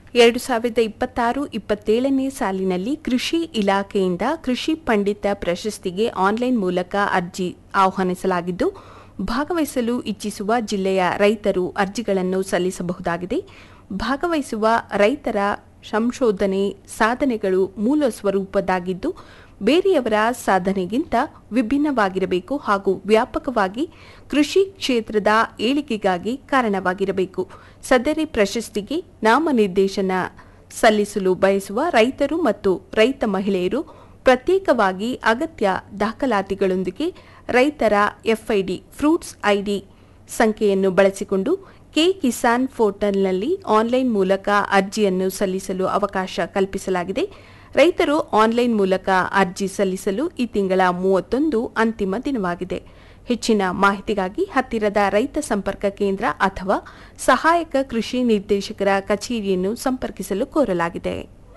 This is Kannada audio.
2026-27ನೇ ಸಾಲಿನಲ್ಲಿ ಕೃಷಿ ಇಲಾಖೆಯಿಂದ ಕೃಷಿ ಪಂಡಿತ ಪ್ರಶಸ್ತಿಗೆ ಆನ್ಲೈನ್ ಮೂಲಕ ಅರ್ಜಿ ಆಹ್ವಾನಿಸಲಾಗಿದ್ದು, ಭಾಗವಹಿಸಲು ಇಚ್ಛಿಸುವ ಜಿಲ್ಲೆಯ ರೈತರು ಅರ್ಜಿಗಳನ್ನು ಸಲ್ಲಿಸಬಹುದಾಗಿದೆ. ಭಾಗವಹಿಸುವ ರೈತರ ಸಂಶೋಧನೆ ಸಾಧನೆಗಳು ಮೂಲ ಸ್ವರೂಪದ್ದಾಗಿದ್ದು, ಬೇರೆಯವರ ಸಾಧನೆಗಿಂತ ವಿಭಿನ್ನವಾಗಿರಬೇಕು ಹಾಗೂ ವ್ಯಾಪಕವಾಗಿ ಕೃಷಿ ಕ್ಷೇತ್ರದ ಏಳಿಗೆಗಾಗಿ ಕಾರಣವಾಗಿರಬೇಕು. ಸದರಿ ಪ್ರಶಸ್ತಿಗೆ ನಾಮನಿರ್ದೇಶನ ಸಲ್ಲಿಸಲು ಬಯಸುವ ರೈತರು ಮತ್ತು ರೈತ ಮಹಿಳೆಯರು ಪ್ರತ್ಯೇಕವಾಗಿ ಅಗತ್ಯ ದಾಖಲಾತಿಗಳೊಂದಿಗೆ ರೈತರ ಎಫ್ಐಡಿ ಫ್ರೂಟ್ಸ್ ಐಡಿ ಸಂಖ್ಯೆಯನ್ನು ಬಳಸಿಕೊಂಡು ಕಿಸಾನ್ ಪೋರ್ಟಲ್ನಲ್ಲಿ ಆನ್ಲೈನ್ ಮೂಲಕ ಅರ್ಜಿಯನ್ನು ಸಲ್ಲಿಸಲು ಅವಕಾಶ ಕಲ್ಪಿಸಲಾಗಿದೆ. ರೈತರು ಆನ್ಲೈನ್ ಮೂಲಕ ಅರ್ಜಿ ಸಲ್ಲಿಸಲು ಈ ತಿಂಗಳ 31 ಅಂತಿಮ ದಿನವಾಗಿದೆ. ಹೆಚ್ಚಿನ ಮಾಹಿತಿಗಾಗಿ ಹತ್ತಿರದ ರೈತ ಸಂಪರ್ಕ ಕೇಂದ್ರ ಅಥವಾ ಸಹಾಯಕ ಕೃಷಿ ನಿರ್ದೇಶಕರ ಕಚೇರಿಯನ್ನು ಸಂಪರ್ಕಿಸಲು ಕೋರಲಾಗಿದೆ.